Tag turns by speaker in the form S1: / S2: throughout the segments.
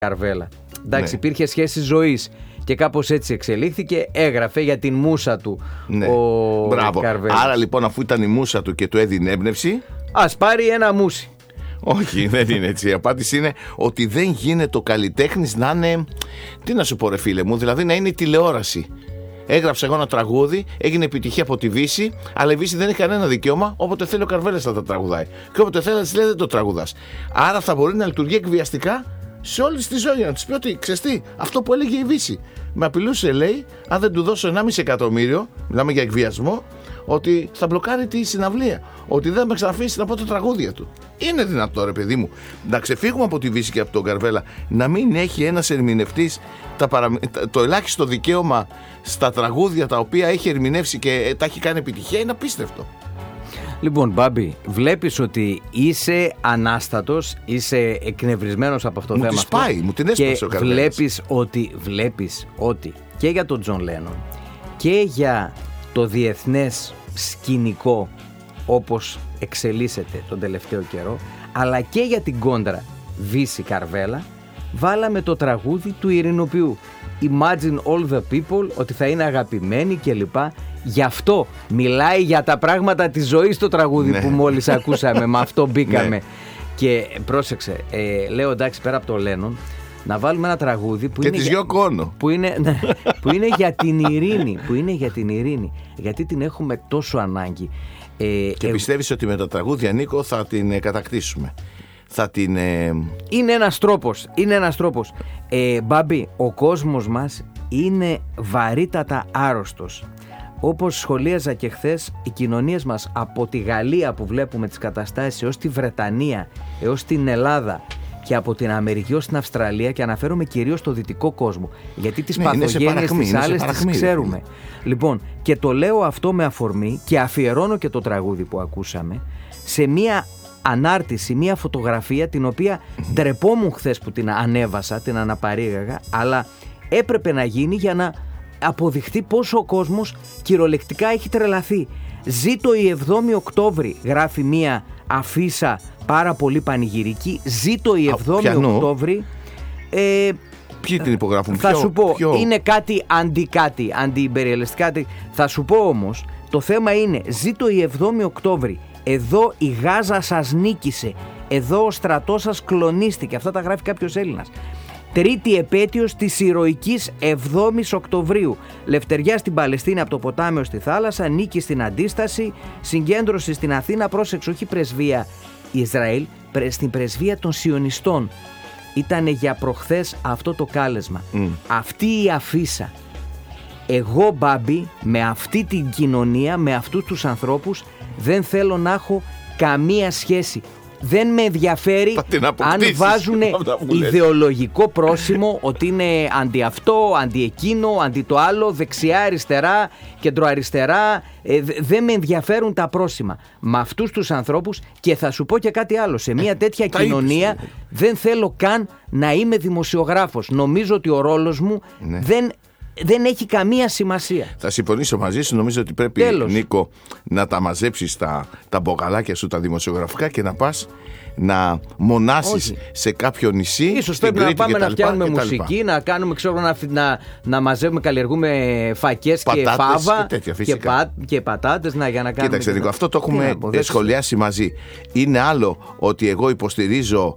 S1: Καρβέλα. Εντάξει, υπήρχε σχέση ζωής και κάπως έτσι εξελίχθηκε. Έγραφε για την μούσα του ο Καρβέλας.
S2: Άρα λοιπόν, αφού ήταν η μούσα του και του έδινε έμπνευση,
S1: ας πάρει ένα μουσι.
S2: Όχι, δεν είναι έτσι. Η απάντηση είναι ότι δεν γίνεται ο καλλιτέχνης να είναι. Τι να σου πω, ρε φίλε μου, δηλαδή να είναι η τηλεόραση. Έγραψα εγώ ένα τραγούδι, έγινε επιτυχία από τη Βύση, αλλά η Βύση δεν έχει κανένα δικαίωμα. Όποτε θέλει ο Καρβέλας θα τα τραγουδάει. Και όποτε θέλει, της λέει δεν το τραγουδάς. Άρα θα μπορεί να λειτουργεί εκβιαστικά σε όλη τη ζωή. Να της πει ότι ξέρεις τι, αυτό που έλεγε η Βύση. Με απειλούσε, λέει, αν δεν του δώσω 1,5 εκατομμύριο, μιλάμε για εκβιασμό, ότι θα μπλοκάρει τη συναυλία. Ότι δεν με ξαναφήσει να πω τα τραγούδια του. Είναι δυνατό, ρε παιδί μου, να ξεφύγουμε από τη Βύση και από τον Καρβέλα, να μην έχει ένας ερμηνευτής το ελάχιστο δικαίωμα στα τραγούδια τα οποία έχει ερμηνεύσει και τα έχει κάνει επιτυχία? Είναι απίστευτο.
S1: Λοιπόν, Μπάμπη, βλέπεις ότι είσαι ανάστατος, είσαι εκνευρισμένος από αυτό το θέμα.
S2: Μου τη σπάει, μου την έσπασε ο Καρβέλας.
S1: Βλέπεις ότι και για τον Τζον Λένον και για το διεθνές σκηνικό όπως εξελίσσεται τον τελευταίο καιρό, αλλά και για την κόντρα Βύση Καρβέλα, βάλαμε το τραγούδι του Ειρηνοποιού. Imagine all the people, ότι θα είναι αγαπημένοι κλπ. Γι' αυτό μιλάει για τα πράγματα της ζωής το τραγούδι που μόλις ακούσαμε, με αυτό μπήκαμε. Και πρόσεξε, λέω εντάξει, πέρα από το Λένον, να βάλουμε ένα τραγούδι που είναι,
S2: που
S1: είναι για την ειρήνη. Που είναι για την ειρήνη. Γιατί την έχουμε τόσο ανάγκη.
S2: Και πιστεύεις ότι με τα τραγούδια, Νίκο, θα την κατακτήσουμε?
S1: Είναι ένας τρόπος. Μπάμπη, ο κόσμος μας είναι βαρύτατα άρρωστος. Όπως σχολίαζα και χθες, οι κοινωνίες μας από τη Γαλλία που βλέπουμε τις καταστάσεις έως τη Βρετανία, έως την Ελλάδα και από την Αμερική ως την Αυστραλία, και αναφέρομαι κυρίως στο δυτικό κόσμο, γιατί τις παθογένειες τις άλλες τις ξέρουμε. Λοιπόν, και το λέω αυτό με αφορμή και αφιερώνω και το τραγούδι που ακούσαμε σε μία ανάρτηση, μία φωτογραφία την οποία ντρεπόμουν χθες που την ανέβασα, την αναπαρήγαγα, αλλά έπρεπε να γίνει για να αποδειχθεί πόσο ο κόσμος κυριολεκτικά έχει τρελαθεί. Ζήτω η 7η Οκτώβρη, γράφει μία αφίσα πάρα πολύ πανηγυρική. Ζήτω η 7η Οκτώβρη.
S2: Ποιοι την υπογράφουν?
S1: Θα σου πω, είναι κάτι αντιυμπεριαλιστικά. Θα σου πω όμως, το θέμα είναι ζήτω η 7η Οκτώβρη. Εδώ η Γάζα σας νίκησε. Εδώ ο στρατός σας κλονίστηκε. Αυτά τα γράφει κάποιος Έλληνας. Τρίτη επέτειος της ηρωικής 7ης Οκτωβρίου. Λευτεριά στην Παλαιστίνη από το ποτάμιο στη θάλασσα, νίκη στην αντίσταση, συγκέντρωση στην Αθήνα, πρόσεξε, όχι πρεσβεία Ισραήλ, στην πρεσβεία των Σιωνιστών. Ήτανε για προχθές αυτό το κάλεσμα. Αυτή η αφίσα. Εγώ, Μπάμπη, με αυτή την κοινωνία, με αυτούς τους ανθρώπους, δεν θέλω να έχω καμία σχέση. Δεν με ενδιαφέρει αν βάζουν ιδεολογικό πρόσημο ότι είναι αντι αυτό, αντι εκείνο, αντι το άλλο, δεξιά, αριστερά, κεντροαριστερά. Δεν με ενδιαφέρουν τα πρόσημα. Με αυτούς τους ανθρώπους, και θα σου πω και κάτι άλλο, σε μια τέτοια κοινωνία δεν θέλω καν να είμαι δημοσιογράφος. Νομίζω ότι ο ρόλος μου δεν έχει καμία σημασία.
S2: Θα συμφωνήσω μαζί σου. Νομίζω ότι πρέπει, Νίκο, να τα μαζέψεις τα μποκαλάκια σου τα δημοσιογραφικά και να πας να μονάσεις σε κάποιο νησί.
S1: Ίσως πρέπει να πάμε να φτιάχνουμε μουσική, να κάνουμε, να μαζεύουμε, καλλιεργούμε φακές και φάβα και πατάτες για να κάνουμε.
S2: Κοίταξε, Νίκο, αυτό το έχουμε σχολιάσει μαζί. Είναι άλλο ότι εγώ υποστηρίζω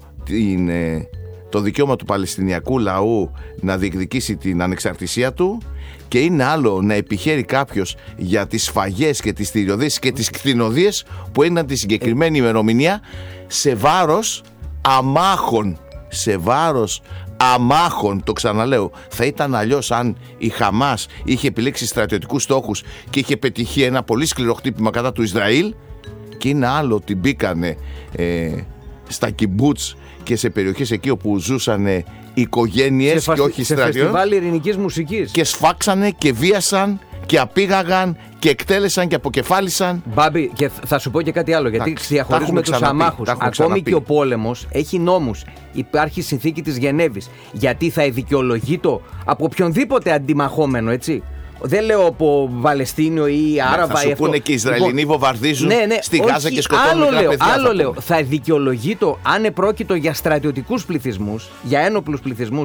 S2: το δικαίωμα του Παλαιστινιακού λαού να διεκδικήσει την ανεξαρτησία του, και είναι άλλο να επιχαίρει κάποιος για τις σφαγές και τις θηριωδίες και τις κτηνοδίες που έγιναν τη συγκεκριμένη ημερομηνία σε βάρος αμάχων. Το ξαναλέω, θα ήταν αλλιώς αν η Χαμάς είχε επιλέξει στρατιωτικούς στόχους και είχε πετυχεί ένα πολύ σκληρό χτύπημα κατά του Ισραήλ, και είναι άλλο ότι μπήκανε στα κιμπούτς και σε περιοχές εκεί όπου ζούσαν οικογένειες και όχι στρατιώτες, σε
S1: φεστιβάλ ειρηνικής μουσικής,
S2: και σφάξανε και βίασαν και απήγαγαν και εκτέλεσαν και αποκεφάλισαν.
S1: Μπάμπη, και θα σου πω και κάτι άλλο, γιατί διαχωρίζουμε τους αμάχους. Ακόμη και ο πόλεμος έχει νόμους. Υπάρχει συνθήκη της Γενέβης. Γιατί θα δικαιολογείται από οποιονδήποτε αντιμαχόμενο, έτσι. Δεν λέω από Παλαιστίνιο ή Άραβα.
S2: Θα σου πούνε και οι Ισραηλινοί βομβαρδίζουν στη Γάζα και σκοτώνουν
S1: μικρά
S2: παιδιά.
S1: Άλλο λέω. Θα δικαιολογεί το αν επρόκειτο για στρατιωτικούς πληθυσμούς, για ένοπλους πληθυσμούς